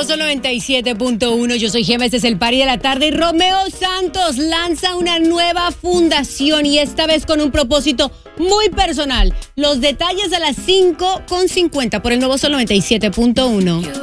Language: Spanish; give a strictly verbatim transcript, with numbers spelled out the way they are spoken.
Nuevo Sol noventa y siete punto uno, yo soy Gema, este es el Party de la Tarde y Romeo Santos lanza una nueva fundación y esta vez con un propósito muy personal. Los detalles a las cinco con cincuenta por el Nuevo Sol noventa y siete punto uno.